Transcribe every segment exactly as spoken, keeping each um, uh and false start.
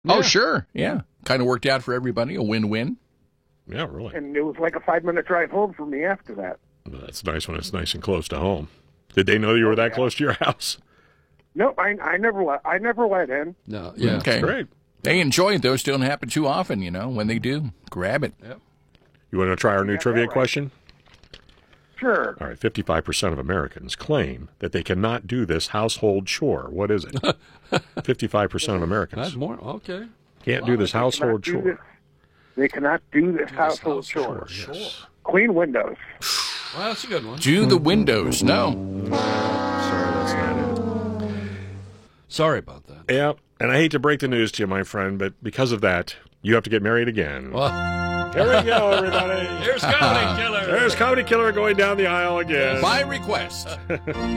Yeah. Oh, sure. Yeah. Kind of worked out for everybody. A win-win. Yeah, really. And it was like a five-minute drive home for me after that. Well, that's nice when it's nice and close to home. Did they know you were that yeah. close to your house? No, I, I never let I never let in. No, yeah. Okay. Great. They enjoy it. Those don't happen too often, you know. When they do, grab it. Yep. You want to try our new Yeah, trivia right. question? Sure. All right, fifty-five percent of Americans claim that they cannot do this household chore. What is it? fifty-five percent of Americans That's more. Okay. can't do this household They cannot do chore. this- They cannot do this household chore. Sure. Clean windows. Well, that's a good one. Do the windows. No. Sorry, that's not it. Sorry about that. Yeah, and I hate to break the news to you, my friend, but because of that, you have to get married again. Well, Here we go, everybody. here's Comedy Killer. There's Comedy Killer going down the aisle again. By request. There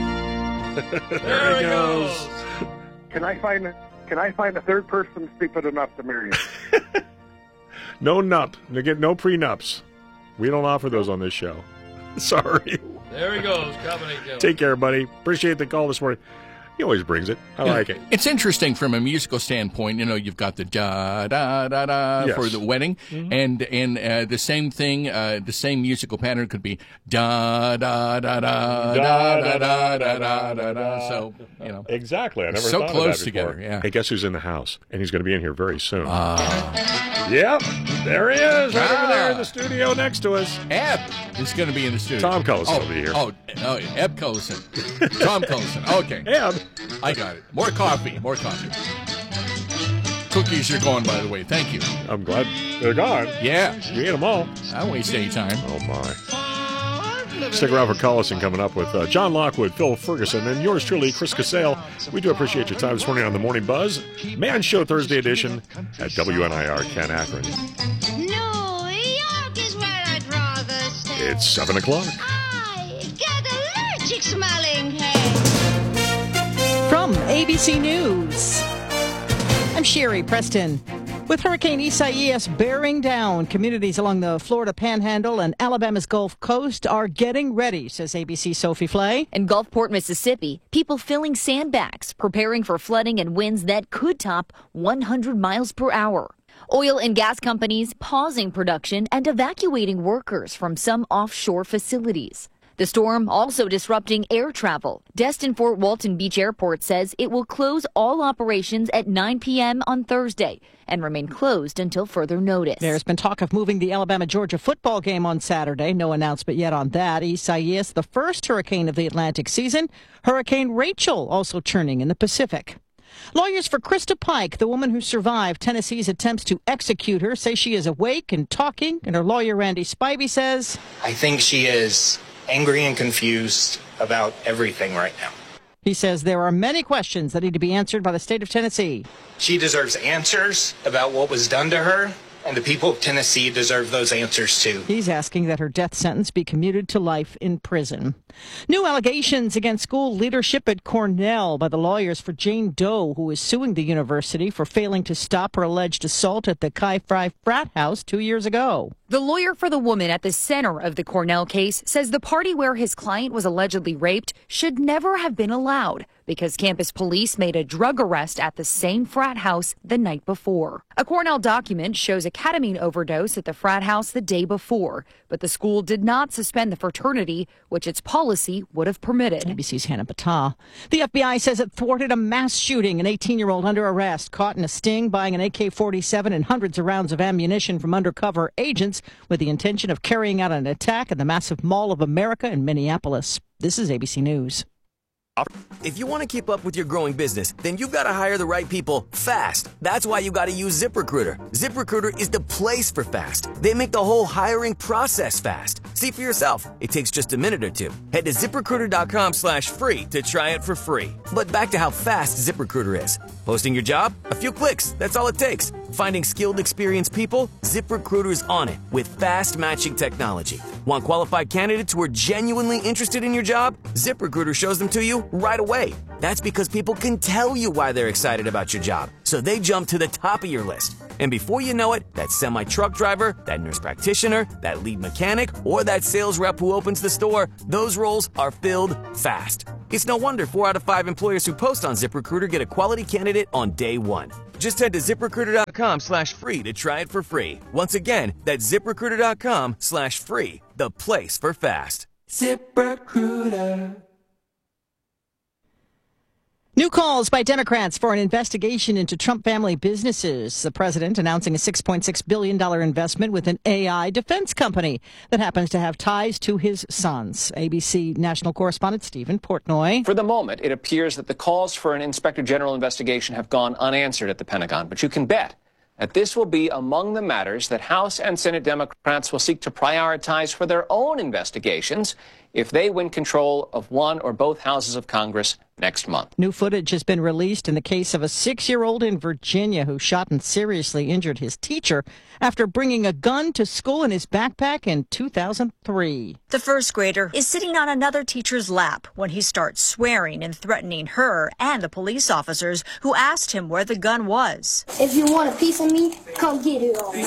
he he goes. goes. Can I find can I find a third person stupid enough to marry you? No nup. You get no prenups. We don't offer those on this show. Sorry. There he goes. Comedy Killer. Take care, buddy. Appreciate the call this morning. He always brings it. I like it. It's interesting from a musical standpoint. You know, you've got the da da da da Yes. for the wedding, and and uh, the same thing, uh, the same musical pattern could be da da da da da da da da da da da. So you know, Exactly. I never So thought close of that before. together, yeah. Hey, guess who's in the house? And he's going to be in here very soon. uh, Yep. There he is, right over there in Ah. the studio next to us. Eb is going to be in the studio. Tom Cullison oh, will be here. Oh, oh, Eb Cullison, Tom Cullison. Okay, Eb. I got it. More coffee. More coffee. Cookies are gone, by the way. Thank you. I'm glad they're gone. Yeah, You ate them all. I don't waste any time. Oh, my. Stick around for Collison coming up with uh, John Lockwood, Phil Ferguson, and yours truly, Chris Casale. We do appreciate your time this morning on the Morning Buzz. Man Show Thursday edition at W N I R Ken Akron. New York is where I'd rather stay. It's seven o'clock. I get allergic smelling hay. From A B C News, I'm Sherry Preston. With Hurricane Isaias bearing down, communities along the Florida Panhandle and Alabama's Gulf Coast are getting ready, says A B C's Sophie Flay. In Gulfport, Mississippi, people filling sandbags, preparing for flooding and winds that could top one hundred miles per hour. Oil and gas companies pausing production and evacuating workers from some offshore facilities. The storm also disrupting air travel. Destin Fort Walton Beach Airport says it will close all operations at nine p.m. on Thursday and remain closed until further notice. There's been talk of moving the Alabama-Georgia football game on Saturday. No announcement yet on that. Isaias, the first hurricane of the Atlantic season. Hurricane Rachel also churning in the Pacific. Lawyers for Krista Pike, the woman who survived Tennessee's attempts to execute her, say she is awake and talking, and her lawyer Randy Spivey says, I think she is angry and confused about everything right now. he says there are many questions that need to be answered by the state of Tennessee. She deserves answers about what was done to her, and the people of Tennessee deserve those answers too. He's asking that her death sentence be commuted to life in prison. New allegations against school leadership at Cornell by the lawyers for Jane Doe, who is suing the university for failing to stop her alleged assault at the Chi Phi frat house two years ago. The lawyer for the woman at the center of the Cornell case says the party where his client was allegedly raped should never have been allowed because campus police made a drug arrest at the same frat house the night before. A Cornell document shows a ketamine overdose at the frat house the day before, but the school did not suspend the fraternity, which its policy would have permitted. A B C's Hannah Battah. The F B I says it thwarted a mass shooting, an eighteen-year-old under arrest, caught in a sting, buying an A K forty-seven and hundreds of rounds of ammunition from undercover agents with the intention of carrying out an attack at the massive Mall of America in Minneapolis. This is A B C News. If you want to keep up with your growing business, then you've got to hire the right people fast. That's why you got to use ZipRecruiter. ZipRecruiter is the place for fast. They make the whole hiring process fast. See for yourself. It takes just a minute or two. Head to ZipRecruiter.com slash free to try it for free. But back to how fast ZipRecruiter is. Posting your job? A few clicks. That's all it takes. Finding skilled, experienced people? ZipRecruiter's on it with fast matching technology. Want qualified candidates who are genuinely interested in your job? ZipRecruiter shows them to you right away. That's because people can tell you why they're excited about your job, so they jump to the top of your list. And before you know it, that semi-truck driver, that nurse practitioner, that lead mechanic, or that sales rep who opens the store, those roles are filled fast. It's no wonder four out of five employers who post on ZipRecruiter get a quality candidate on day one. Just head to ZipRecruiter.com slash free to try it for free. Once again, that's ZipRecruiter.com slash free, the place for fast. ZipRecruiter. New calls by Democrats for an investigation into Trump family businesses. The president announcing a six point six billion dollars investment with an A I defense company that happens to have ties to his sons. A B C national correspondent Stephen Portnoy. For the moment, it appears that the calls for an inspector general investigation have gone unanswered at the Pentagon, but you can bet that this will be among the matters that House and Senate Democrats will seek to prioritize for their own investigations if they win control of one or both houses of Congress next month. New footage has been released in the case of a six-year-old in Virginia who shot and seriously injured his teacher after bringing a gun to school in his backpack in two thousand three. The first grader is sitting on another teacher's lap when he starts swearing and threatening her and the police officers who asked him where the gun was. If you want a piece of me, come get it all.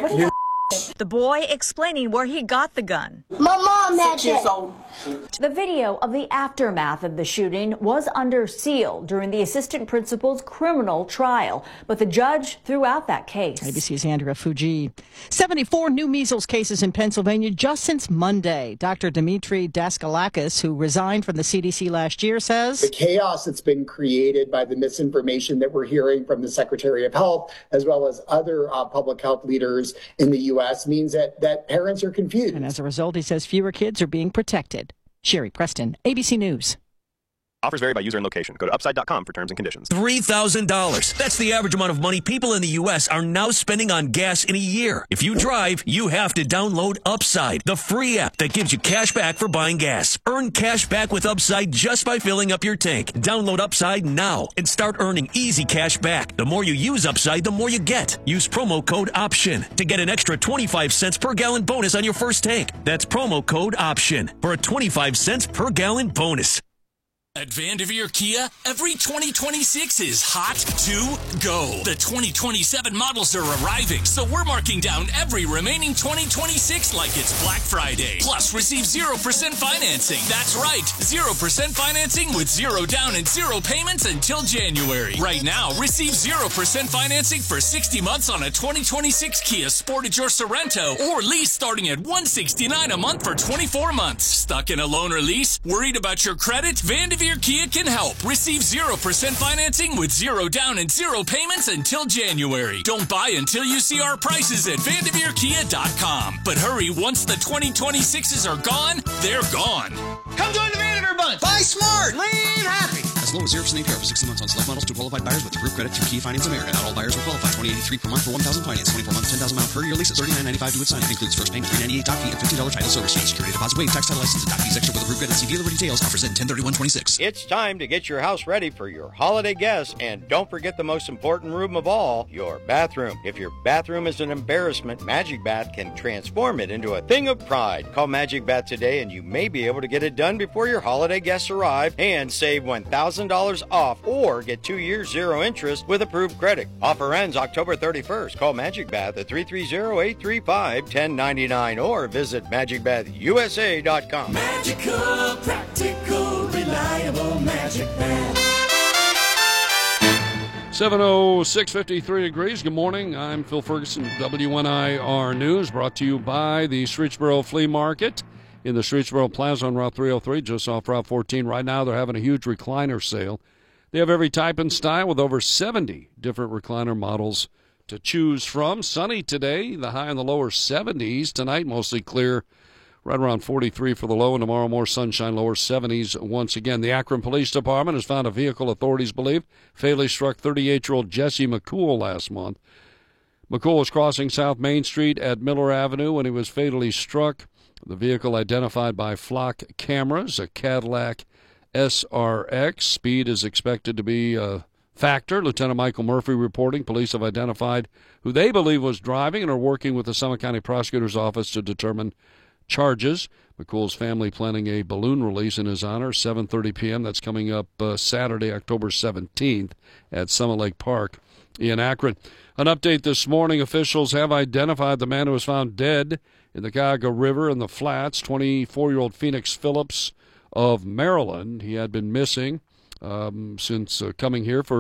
The boy explaining where he got the gun. My mom had it. The video of the aftermath of the shooting was under seal during the assistant principal's criminal trial, but the judge threw out that case. A B C's Andrea Fuji. seventy-four new measles cases in Pennsylvania just since Monday. Doctor Dimitri Daskalakis, who resigned from the C D C last year, says the chaos that's been created by the misinformation that we're hearing from the Secretary of Health, as well as other uh, public health leaders in the U S, means that, that parents are confused. And as a result, he says fewer kids are being protected. Sherry Preston, A B C News. Offers vary by user and location. Go to upside dot com for terms and conditions. three thousand dollars. That's the average amount of money people in the U S are now spending on gas in a year. If you drive, you have to download Upside, the free app that gives you cash back for buying gas. Earn cash back with Upside just by filling up your tank. Download Upside now and start earning easy cash back. The more you use Upside, the more you get. Use promo code OPTION to get an extra twenty-five cents per gallon bonus on your first tank. That's promo code OPTION for a twenty-five cents per gallon bonus. At Vanderveer Kia, every twenty twenty-six is hot to go. The twenty twenty-seven models are arriving, so we're marking down every remaining twenty twenty-six like it's Black Friday. Plus, receive zero percent financing. That's right, zero percent financing with zero down and zero payments until January. Right now, receive zero percent financing for sixty months on a twenty twenty-six Kia Sportage or Sorento, or lease starting at one hundred sixty-nine dollars a month for twenty-four months. Stuck in a loan or lease? Worried about your credit? Vanderveer Kia can help. Receive zero percent financing with zero down and zero payments until January. Don't buy until you see our prices at Vanderveer Kia dot com. But hurry, once the twenty twenty-sixes are gone, they're gone. Come join the Vanderveer Bunch. Buy smart. Live happy. As low as zero percent A P R for sixty months on select models to qualified buyers with approved credit through Kia Finance America. Not all buyers will qualify. twenty eighty-three per month for one thousand finance. twenty-four months, ten thousand miles per year lease at thirty-nine ninety-five to its signing. Includes first payment, three ninety-eight doc fee, and fifty dollars title service fee. Security deposit waived. Tax title license and doc fees extra with approved credit. See dealer for details. Offers end ten thirty-one twenty-six. It's time to get your house ready for your holiday guests, and don't forget the most important room of all, your bathroom. If your bathroom is an embarrassment, Magic Bath can transform it into a thing of pride. Call Magic Bath today and you may be able to get it done before your holiday guests arrive and save one thousand dollars off or get two years zero interest with approved credit. Offer ends October thirty-first. Call Magic Bath at three three zero, eight three five, one zero nine nine or visit magic bath u s a dot com. Magical, practical, reliable Magic Bath. seven oh six, fifty-three degrees. Good morning. I'm Phil Ferguson, W N I R News, brought to you by the Streetsboro Flea Market in the Streetsboro Plaza on Route three oh three, just off Route fourteen. Right now, they're having a huge recliner sale. They have every type and style with over seventy different recliner models to choose from. Sunny today, the high in the lower seventies. Tonight, mostly clear, right around forty-three for the low, and tomorrow more sunshine, lower seventies once again. The Akron Police Department has found a vehicle authorities believe fatally struck thirty-eight-year-old Jesse McCool last month. McCool was crossing South Main Street at Miller Avenue when he was fatally struck. The vehicle identified by flock cameras, a Cadillac S R X. Speed is expected to be a factor. Lieutenant Michael Murphy reporting police have identified who they believe was driving and are working with the Summit County Prosecutor's Office to determine charges. McCool's family planning a balloon release in his honor, seven thirty p.m. That's coming up uh, Saturday, October seventeenth at Summit Lake Park in Akron. An update this morning, officials have identified the man who was found dead in the Cuyahoga River in the Flats, twenty-four-year-old Phoenix Phillips of Maryland. He had been missing um, since uh, coming here for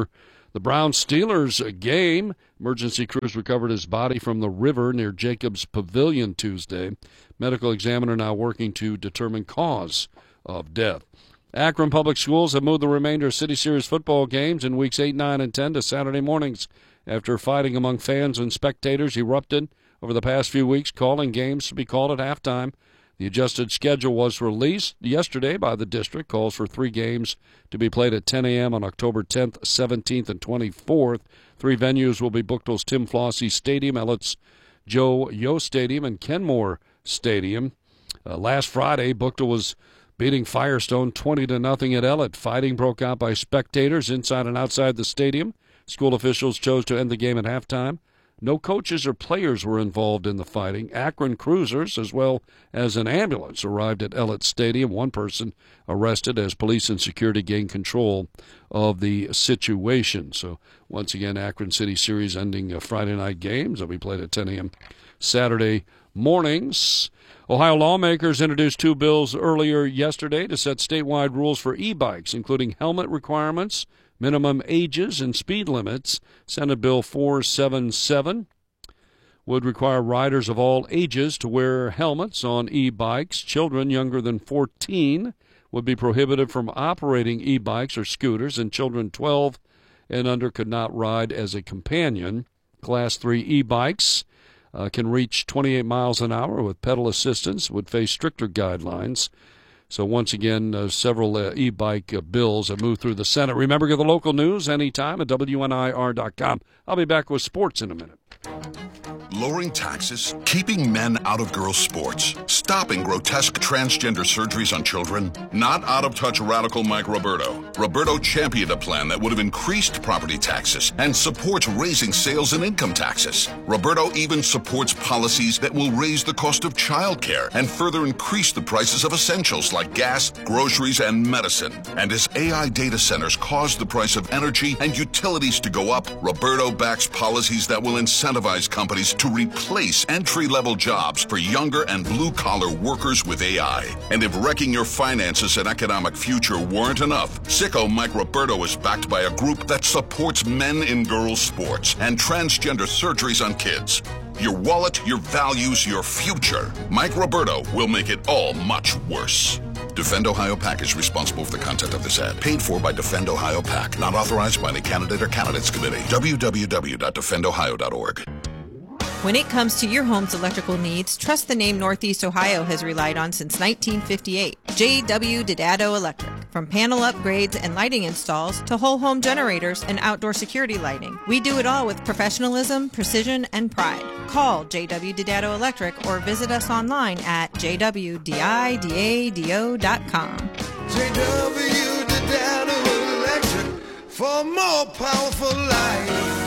The Browns-Steelers game. Emergency crews recovered his body from the river near Jacobs Pavilion Tuesday. Medical examiner now working to determine cause of death. Akron Public Schools have moved the remainder of City Series football games in weeks eight, nine, and ten to Saturday mornings after fighting among fans and spectators erupted over the past few weeks, calling games to be called at halftime. The adjusted schedule was released yesterday by the district. Calls for three games to be played at ten a.m. on October tenth, seventeenth, and twenty-fourth. Three venues will be Buchtel's Tim Flossie Stadium, Ellett's Joe Yo Stadium, and Kenmore Stadium. Uh, last Friday, Buchtel was beating Firestone twenty to nothing at Ellett. Fighting broke out by spectators inside and outside the stadium. School officials chose to end the game at halftime. No coaches or players were involved in the fighting. Akron cruisers, as well as an ambulance, arrived at Ellett Stadium. One person arrested as police and security gained control of the situation. So, once again, Akron City Series ending uh, Friday night games. They'll be played at ten a.m. Saturday mornings. Ohio lawmakers introduced two bills earlier yesterday to set statewide rules for e-bikes, including helmet requirements, minimum ages, and speed limits. Senate Bill four seventy-seven would require riders of all ages to wear helmets on e-bikes. Children younger than fourteen would be prohibited from operating e-bikes or scooters, and children twelve and under could not ride as a companion. Class three e-bikes uh, can reach twenty-eight miles an hour with pedal assistance, would face stricter guidelines. So once again, uh, several uh, e-bike uh, bills have moved through the Senate. Remember, get the local news anytime at W N I R dot com. I'll be back with sports in a minute. Lowering taxes, keeping men out of girls' sports, stopping grotesque transgender surgeries on children. Not out of touch radical Mike Roberto. Roberto championed a plan that would have increased property taxes and supports raising sales and income taxes. Roberto even supports policies that will raise the cost of childcare and further increase the prices of essentials like gas, groceries, and medicine. And as A I data centers cause the price of energy and utilities to go up, Roberto backs policies that will incentivize companies to replace entry-level jobs for younger and blue-collar workers with A I. And if wrecking your finances and economic future weren't enough, Sicko Mike Roberto is backed by a group that supports men in girls' sports and transgender surgeries on kids. Your wallet, your values, your future. Mike Roberto will make it all much worse. Defend Ohio PAC is responsible for the content of this ad. Paid for by Defend Ohio PAC. Not authorized by any candidate or candidates committee. w w w dot defend ohio dot org. When it comes to your home's electrical needs, trust the name Northeast Ohio has relied on since nineteen fifty-eight. J W Didado Electric. From panel upgrades and lighting installs to whole home generators and outdoor security lighting. We do it all with professionalism, precision, and pride. Call J W Didado Electric or visit us online at j w didado dot com. J W Didado Electric for more powerful light.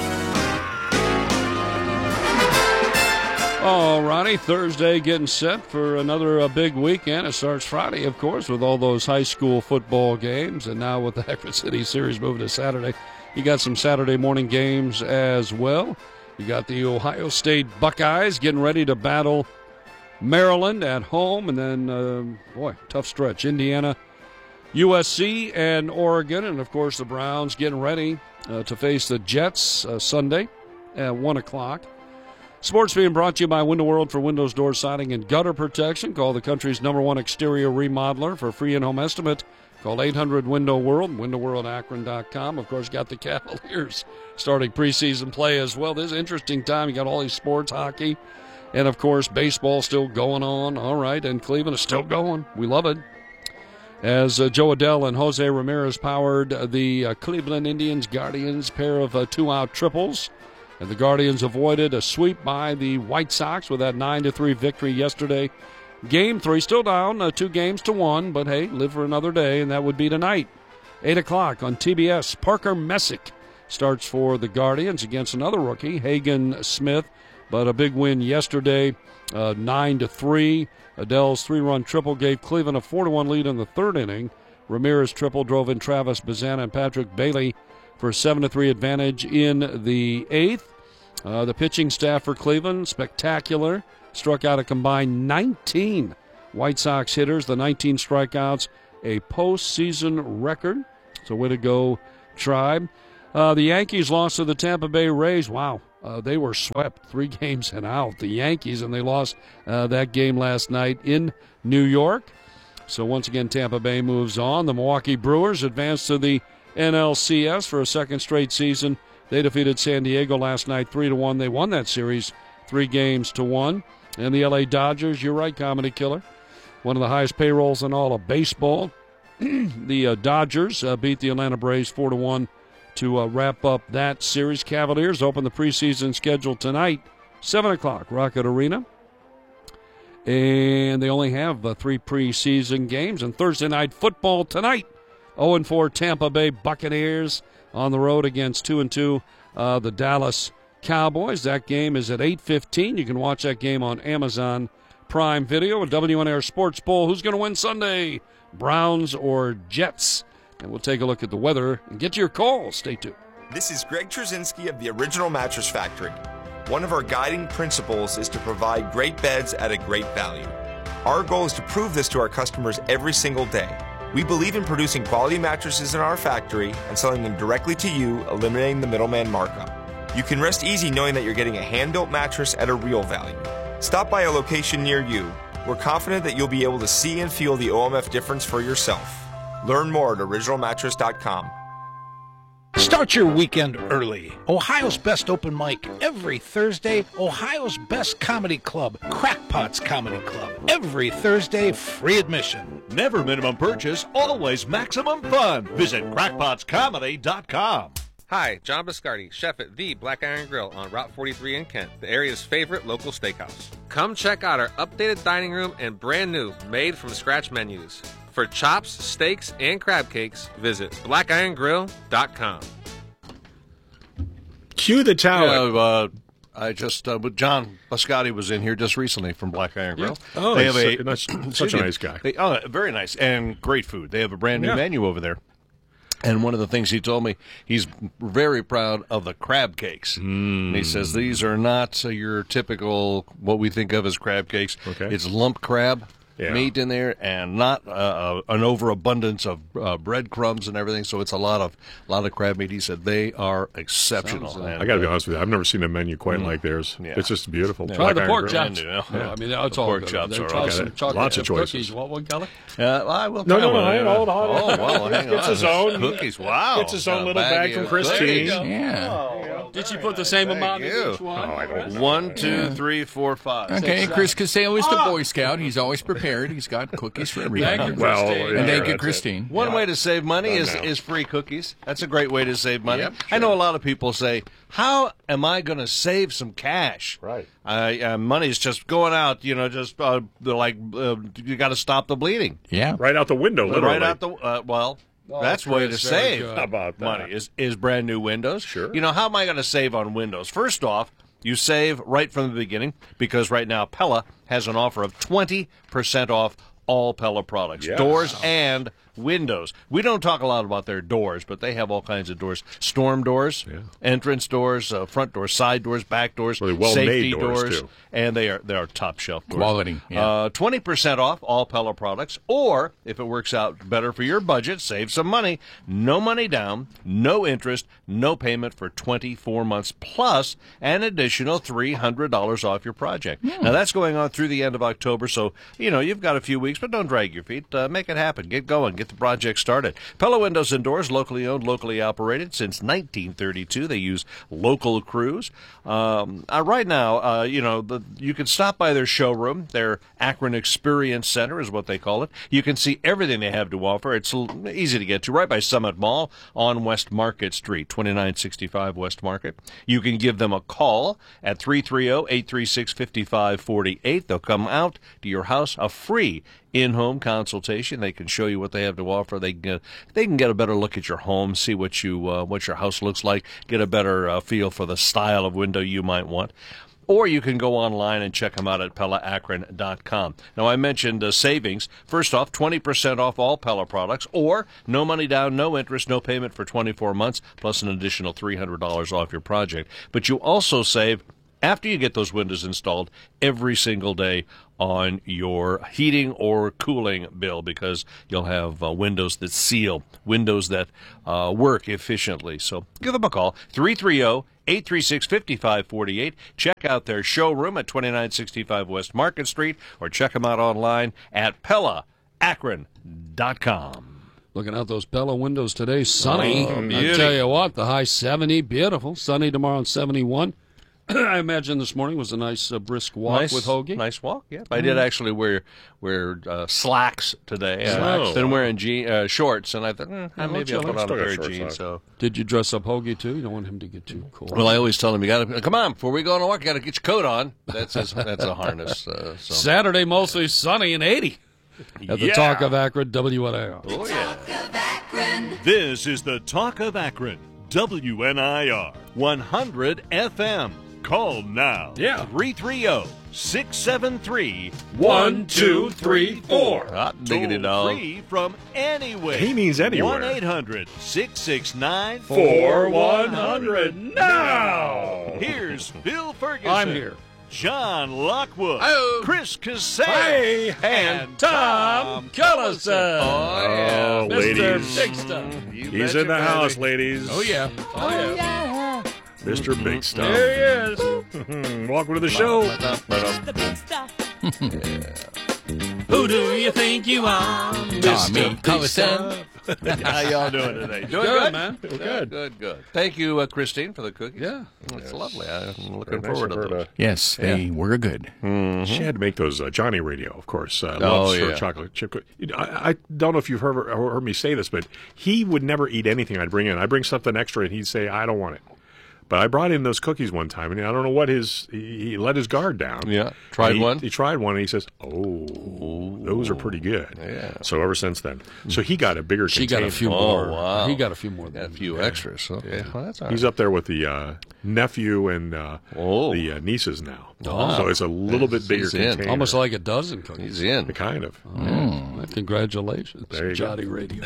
All righty, Thursday getting set for another uh, big weekend. It starts Friday, of course, with all those high school football games. And now with the Akron City Series moving to Saturday, you got some Saturday morning games as well. You got the Ohio State Buckeyes getting ready to battle Maryland at home. And then, uh, boy, tough stretch. Indiana, U S C, and Oregon. And, of course, the Browns getting ready uh, to face the Jets uh, Sunday at one o'clock. Sports being brought to you by Window World for windows, door siding, and gutter protection. Call the country's number one exterior remodeler for free in-home estimate. Call eight hundred window world, window world akron dot com. Of course, got the Cavaliers starting preseason play as well. This is an interesting time. You got all these sports, hockey, and, of course, baseball still going on. All right, and Cleveland is still going. We love it. As uh, Joe Adell and Jose Ramirez powered the uh, Cleveland Indians Guardians pair of uh, two-out triples. And the Guardians avoided a sweep by the White Sox with that nine to three victory yesterday. Game three, still down, uh, two games to one, but hey, live for another day, and that would be tonight. eight o'clock on T B S. Parker Messick starts for the Guardians against another rookie, Hagen Smith. But a big win yesterday, uh, nine to three. Adell's three-run triple gave Cleveland a four to one lead in the third inning. Ramirez triple drove in Travis Bazana and Patrick Bailey for a seven to three advantage in the eighth. Uh, the pitching staff for Cleveland, spectacular. Struck out a combined nineteen White Sox hitters. The nineteen strikeouts, a postseason record. So way to go, Tribe. Uh, the Yankees lost to the Tampa Bay Rays. Wow. Uh, they were swept three games and out, the Yankees, and they lost uh, that game last night in New York. So once again, Tampa Bay moves on. The Milwaukee Brewers advanced to the N L C S for a second straight season. They defeated San Diego last night three to one. They won that series three games to one. And the L A Dodgers, you're right, Comedy Killer, one of the highest payrolls in all of baseball. the uh, Dodgers uh, beat the Atlanta Braves four to one to uh, wrap up that series. Cavaliers open the preseason schedule tonight, seven o'clock, Rocket Arena. And they only have uh, three preseason games. And Thursday night football tonight, oh and four Tampa Bay Buccaneers on the road against two and two uh, the Dallas Cowboys. That game is at eight fifteen. You can watch that game on Amazon Prime Video. A W N R Sports Bowl. Who's going to win Sunday? Browns or Jets? And we'll take a look at the weather and get to your calls. Stay tuned. This is Greg Trzynski of the Original Mattress Factory. One of our guiding principles is to provide great beds at a great value. Our goal is to prove this to our customers every single day. We believe in producing quality mattresses in our factory and selling them directly to you, eliminating the middleman markup. You can rest easy knowing that you're getting a hand-built mattress at a real value. Stop by a location near you. We're confident that you'll be able to see and feel the O M F difference for yourself. Learn more at original mattress dot com. Start your weekend early. Ohio's best open mic every Thursday. Ohio's best comedy club, Crackpots Comedy Club. Every Thursday, free admission. Never minimum purchase, always maximum fun. Visit crackpots comedy dot com. Hi, John Biscardi, chef at The Black Iron Grill on Route forty-three in Kent, the area's favorite local steakhouse. Come check out our updated dining room and brand new made-from-scratch menus. For chops, steaks, and crab cakes, visit black iron grill dot com. Cue the talent. Yeah, uh, I just, uh, John Biscotti was in here just recently from Black Iron Grill. Yeah. Oh, they have a, a, nice, such a nice guy. They, oh, very nice and great food. They have a brand new Yeah. menu over there. And one of the things he told me, he's very proud of the crab cakes. Mm. And he says these are not uh, your typical, what we think of as crab cakes. Okay. It's lump crab. Yeah. Meat in there, and not uh, an overabundance of uh, breadcrumbs and everything. So it's a lot of lot of crab meat. He said they are exceptional. Sounds, uh, and, I got to be uh, honest with you. I've never seen a menu quite mm. like theirs. Yeah. It's just beautiful. Yeah. Try the Black pork Iron chops. Grill. Yeah. I mean, that's the all pork good. chops Then are try okay. some chocolate Lots of choices. cookies. What one color? Uh, I will No, try no, no, one. hang on, hold on. Oh, well, hang Gets on. his own cookies. Wow. Gets his own A little bag from of Christine. cookies. Yeah. Did she put the same amount in you. each one? Oh, I don't. One, two, Yeah. three, four, five. Okay, six, Chris Costello is the Boy Scout. He's always prepared. He's got cookies for everybody. Thank you, Well, Christine. yeah, and thank you, that's Christine. One Yeah. way to save money Done is, now. is free cookies. That's a great way to save money. Yep, I know a lot of people say, how am I going to save some cash? Right. I, uh, money's just going out, you know, just uh, they're like, uh, you got to stop the bleeding. Yeah. Right out the window, literally. Right out the, uh, well, Oh, that's way to Chris, very save good. How about that? money is, is brand new windows. Sure. You know, how am I going to save on windows? First off, you save right from the beginning because right now Pella has an offer of twenty percent off all Pella products, Yes. doors and windows. We don't talk a lot about their doors, but they have all kinds of doors. Storm doors, Yeah. entrance doors, uh, front doors, side doors, back doors, Really well-made safety doors, too. and they are they are top shelf doors. Quality, yeah. Uh, twenty percent off all Pella products, or if it works out better for your budget, save some money. No money down, no interest, no payment for twenty-four months, plus an additional three hundred dollars off your project. Now, that's going on through the end of October, so, you know, you've got a few weeks, but don't drag your feet. Uh, make it happen. Get going. Get the project started. Pella Windows and Doors, locally owned, locally operated since nineteen thirty-two. They use local crews. Um, uh, right now, uh, you know, the, you can stop by their showroom. Their Akron Experience Center is what they call it. You can see everything they have to offer. It's l- easy to get to, right by Summit Mall on West Market Street, twenty-nine sixty-five West Market. You can give them a call at three three zero, eight three six, five five four eight. They'll come out to your house, a free in-home consultation. They can show you what they have to offer. They can get, they can get a better look at your home, see what you uh, what your house looks like, get a better uh, feel for the style of window you might want. Or you can go online and check them out at Pella Akron dot com. Now, I mentioned uh, savings. First off, twenty percent off all Pella products, or no money down, no interest, no payment for twenty-four months, plus an additional three hundred dollars off your project. But you also save after you get those windows installed every single day on your heating or cooling bill, because you'll have uh, windows that seal, windows that uh, work efficiently. So give them a call, three three zero, eight three six, five five four eight. Check out their showroom at twenty-nine sixty-five West Market Street, or check them out online at Pella Akron dot com. Looking out those Pella windows today, sunny. Oh, I tell you what, the high seventy, beautiful. Sunny tomorrow and seventy-one. I imagine this morning was a nice uh, brisk walk nice, with Hoagie. Nice walk, yeah. I did actually wear wear uh, slacks today. Slacks. I've been wearing je- uh, shorts, and I thought, mm, Yeah, maybe I'll I'll put on a still got pair of shorts jeans. on. So. Did you dress up Hoagie, too? You don't want him to get too cold. Well, I always tell him, you got to come on, before we go on a walk, you got to get your coat on. That's his, that's a harness. Uh, so. Saturday, mostly sunny and eighty. At the Yeah. Talk of Akron, W N I R. Oh, yeah. This is the Talk of Akron, W N I R, one hundred F M. Call now. Yeah. three three zero, six seven three, One, two, three, four. Hot diggity dog. Free from anywhere. He means anywhere. one eight hundred, six six nine, Four one hundred now. Here's Bill Ferguson. I'm here. John Lockwood. Hi-oh. Chris Cassell. Hey, and Tom Cullison. Oh, yeah. Oh, Mister ladies. Big Stuff. You He's betcha, in the baby. house, ladies. Oh, yeah. Oh, yeah. Mister Big Stuff. There he is. Welcome to the show. Who do you think you are, Mister Cullison? How y'all doing today? Doing Good, good, man. Good, good, good, good. Thank you, uh, Christine, for the cookies. Yeah. It's lovely. I'm looking Very nice forward of to her those. to- Yes, they were good. She had to make those uh, Johnny Radio, of course. Uh, Oh, loves her yeah. chocolate chip cookies. You know, I, I don't know if you've heard, heard me say this, but he would never eat anything I'd bring in. I'd bring something extra, and he'd say, I don't want it. But I brought in those cookies one time, and I don't know what his he, he let his guard down. Yeah, tried And he, one? He tried one, and he says, "Oh, those are pretty good." Yeah. So ever since then, so he got a bigger. She got a container. few Oh, more. wow. He got a few more. Got a Than few extras. Okay. Well, that's all right. He's up there with the uh, nephew and uh, Oh. the uh, nieces now. Oh. So it's a little bit He's bigger in. container. Almost like a dozen cookies. He's in. kind of. Oh, congratulations, There you go. Johnny Radio.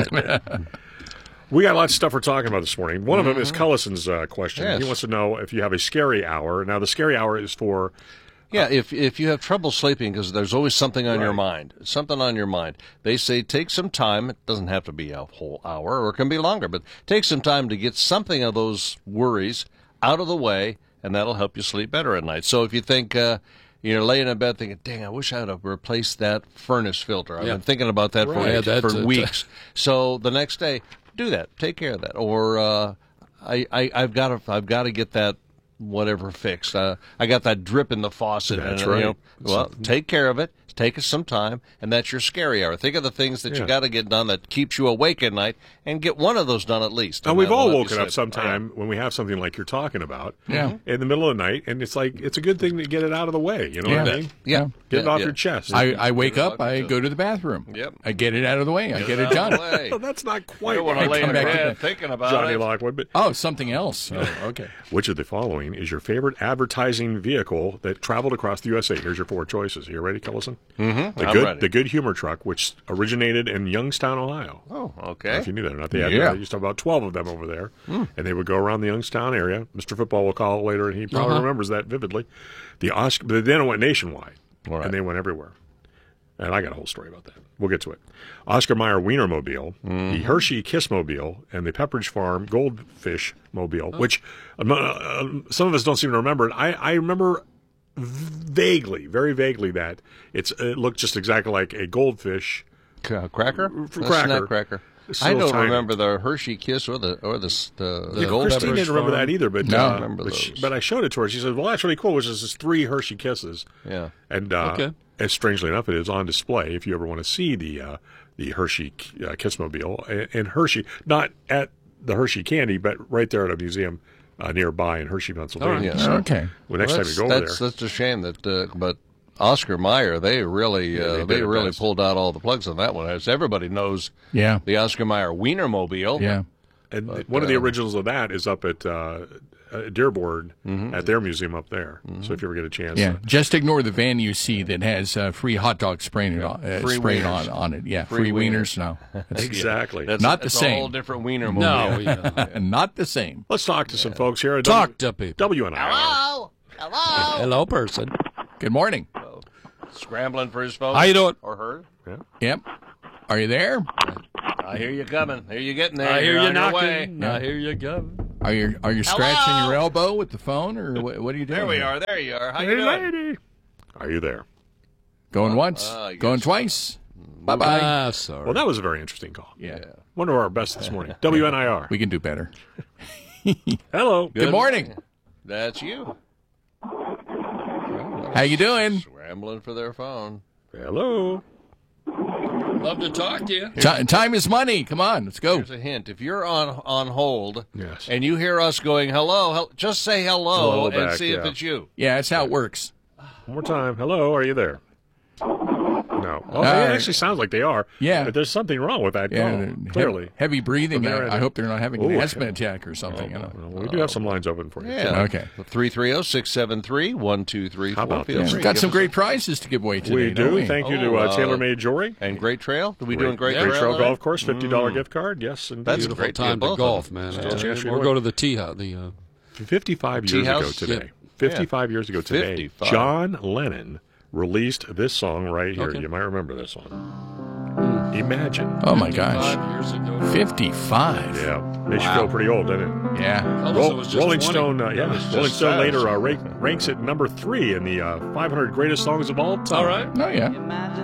We got lots of stuff we're talking about this morning. One of them is Cullison's uh, question. Yes. He wants to know if you have a scary hour. Now, the scary hour is for Yeah, if if you have trouble sleeping because there's always something on your Right. mind, something on your mind, they say take some time. It doesn't have to be a whole hour, or it can be longer, but take some time to get something of those worries out of the way, and that'll help you sleep better at night. So if you think uh, you're laying in bed thinking, "Dang, I wish I had replaced that furnace filter," I've Yeah. been thinking about that for Right. Yeah, that's for it. weeks. So the next day, do that. Take care of that, or uh, I, I I've got to I've got to get that. Whatever fixed. Uh, I got that drip in the faucet. That's and, right. You know, well, take care of it. Take us some time, and that's your scary hour. Think of the things that Yeah. you got to get done that keeps you awake at night, and get one of those done at least. Now, and we've that'll all help you woken up sleep. sometime when we have something like you're talking about Yeah. in the middle of the night, and it's like it's a good thing to get it out of the way. You know what I Yeah. mean? Yeah. Get it Yeah, off yeah. your chest. I, I wake Get it up, out I yourself. go to the bathroom. Yep. I get it out of the way. I get it Out of done. the way. Well, that's not You quite don't want to right. lay in come back to bed bed. thinking about Johnny it. Lockwood. But Oh, something else. Oh, okay. which of the following is your favorite advertising vehicle that traveled across the U S A? Here's your four choices. Are you ready, Cullison? Mm-hmm. The I'm good, ready. the Good Humor Truck, which originated in Youngstown, Ohio. Oh, I don't know okay. if you knew that or not. They had Yeah. uh, used to have about twelve of them over there, and they would go around the Youngstown area. Mister Football will call it later, and he probably Uh-huh. remembers that vividly. The Oscar, but then it went nationwide, All right. and they went everywhere. And I got a whole story about that. We'll get to it. Oscar Mayer Wienermobile, Mm-hmm. the Hershey Kissmobile, and the Pepperidge Farm Goldfish Mobile, which um, uh, some of us don't seem to remember. I, I remember vaguely, very vaguely, that it's it looked just exactly like a goldfish. C- cracker? For A cracker. snack cracker. It's I so don't tiny. remember the Hershey Kiss or the or the s- the, the Yeah, gold Christine Pepperidge didn't remember Farm. that either, but No, uh, I remember but, she- those. but I showed it to her. She said, "Well, that's really cool." Which is this three Hershey Kisses. Yeah. And uh, Okay. and strangely enough, it is on display if you ever want to see the uh, the Hershey uh, Kissmobile and, and Hershey, not at the Hershey Candy, but right there at a museum uh, nearby in Hershey, Pennsylvania. Yeah. So, Okay. well, next Well, time you go over that's, there, That's a shame that, uh, but Oscar Mayer, they really, Yeah, uh, they they, did it really best. pulled out all the plugs on that one. As everybody knows, Yeah. the Oscar Mayer Wienermobile. Yeah. and but, one of the uh, originals of that is up at uh, uh, Dearborn Mm-hmm. at their museum up there. So if you ever get a chance, Yeah. uh, Just ignore the van you see that has uh, free hot dog sprayed, on, uh, Free sprayed wieners. on, on it. Yeah. Free Free, wieners. wieners. No. That's, exactly. That's, Not the that's same. a whole different Wienermobile. No, yeah. not the same. Let's talk to some folks here. At Talk W- to people. W N I R. Hello? Hello. Hello, person. Good morning. Scrambling for his phone. How you doing? Or her. Yeah. Yep. Are you there? I hear you coming. Hear you getting there. I hear You're you on your way. knocking. I hear you coming. Are you are you scratching your elbow with the phone, or what, what are you doing? There we here? are. There you are. How Hey, you doing? lady. Are you there? Going once, uh, I going guess. twice. Bye bye. Ah, sorry. Well, that was a very interesting call. Yeah. One of our best this morning. W N I R. We can do better. Hello. Good morning. That's you. How you doing? Scrambling for their phone. Hello. Love to talk to you. Ti- time is money. Come on, let's go. Here's a hint. If you're on on hold Yes. and you hear us going, hello, hel- just say hello, Hello and back, see if yeah. it's you. Yeah, that's how it works. One more time. Hello. Are you there? No. Well, Uh, it actually sounds like they are. Yeah. But there's something wrong with that Yeah, call. heavy- Clearly. heavy breathing. From their I, I end. hope they're not having an Ooh, asthma yeah. attack or something. you know. Well, we do have some lines open for you. Yeah. Okay. three three zero, six seven three, one two three four. How about Feel this? free. We've got Give some us great a- prizes to give away today. We don't do. we? Thank you to Oh, uh, uh, TaylorMade Jewelry. And Great Trail. Are we doing Great, Great Trail? Trail today? Golf Course, fifty dollars Mm. gift card. Yes, indeed. That's Beautiful great time deal, to both of golf, them. man. Still I tell chance you. for Or you. go to the tee house. The uh, fifty-five Tea years ago house? today. Yeah. fifty-five years ago today. fifty-five. John Lennon released this song right here. Okay. You might remember this one. Imagine. Oh my gosh, five years ago. fifty-five. Yeah, makes you feel pretty old, doesn't it? Yeah. Elvis Roll, was just Rolling twenty. Stone, uh, yeah, was just Rolling Stone sad. later uh, rank, ranks at number three in the uh, five hundred greatest songs of all time. All right. Oh yeah. Imagine